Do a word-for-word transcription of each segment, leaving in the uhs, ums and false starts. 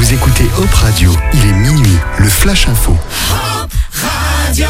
Vous écoutez Hop Radio, il est minuit, le Flash Info. Hop Radio.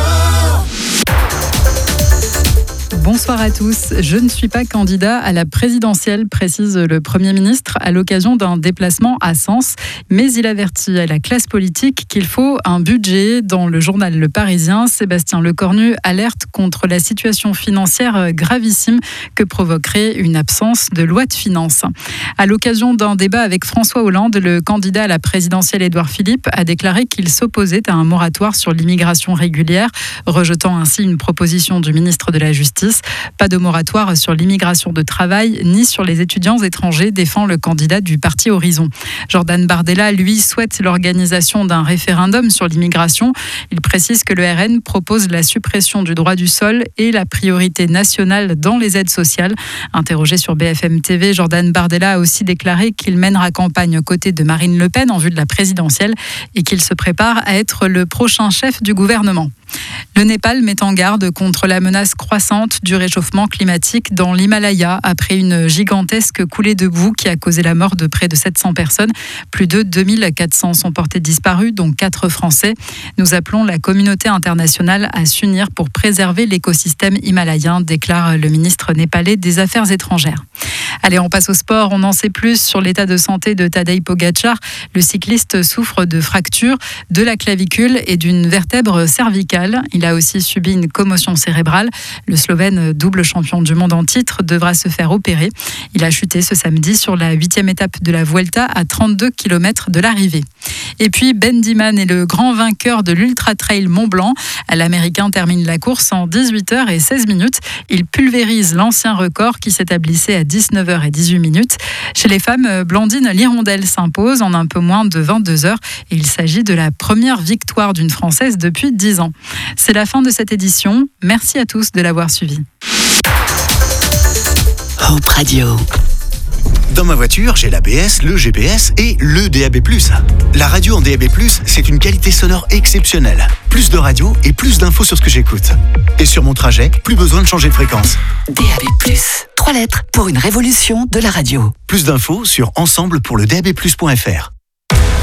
Bonsoir à tous. Je ne suis pas candidat à la présidentielle, précise le Premier ministre à l'occasion d'un déplacement à Sens. Mais il avertit à la classe politique qu'il faut un budget. Dans le journal Le Parisien, Sébastien Lecornu alerte contre la situation financière gravissime que provoquerait une absence de loi de finances. À l'occasion d'un débat avec François Hollande, le candidat à la présidentielle Édouard Philippe a déclaré qu'il s'opposait à un moratoire sur l'immigration régulière, rejetant ainsi une proposition du ministre de la Justice. Pas de moratoire sur l'immigration de travail ni sur les étudiants étrangers, défend le candidat du parti Horizon. Jordan Bardella, lui, souhaite l'organisation d'un référendum sur l'immigration. Il précise que le R N propose la suppression du droit du sol et la priorité nationale dans les aides sociales. Interrogé sur B F M T V, Jordan Bardella a aussi déclaré qu'il mènera campagne aux côtés de Marine Le Pen en vue de la présidentielle et qu'il se prépare à être le prochain chef du gouvernement. Le Népal met en garde contre la menace croissante du réchauffement climatique dans l'Himalaya après une gigantesque coulée de boue qui a causé la mort de près de sept cents personnes. Plus de deux mille quatre cents sont portés disparus, dont quatre Français. Nous appelons la communauté internationale à s'unir pour préserver l'écosystème himalayen, déclare le ministre népalais des Affaires étrangères. Allez, on passe au sport. On en sait plus sur l'état de santé de Tadej Pogačar. Le cycliste souffre de fractures de la clavicule et d'une vertèbre cervicale. Il a aussi subi une commotion cérébrale. Le Slovène, double champion du monde en titre, devra se faire opérer. Il a chuté ce samedi sur la huitième étape de la Vuelta à trente-deux kilomètres de l'arrivée. Et puis Ben Dieman est le grand vainqueur de l'Ultra Trail Mont Blanc. L'Américain termine la course en dix-huit heures seize minutes. Il pulvérise l'ancien record qui s'établissait à dix-neuf heures dix-huit minutes. Chez les femmes, Blandine Lirondelle s'impose en un peu moins de vingt-deux heures. Et il s'agit de la première victoire d'une Française depuis dix ans. C'est la fin de cette édition. Merci à tous de l'avoir suivi. Hop Radio. Dans ma voiture, j'ai l'A B S, le G P S et le D A B plus. La radio en D A B plus, c'est une qualité sonore exceptionnelle. Plus de radio et plus d'infos sur ce que j'écoute. Et sur mon trajet, plus besoin de changer de fréquence. D A B plus, trois lettres pour une révolution de la radio. Plus d'infos sur ensemble pour le D A B plus point F R.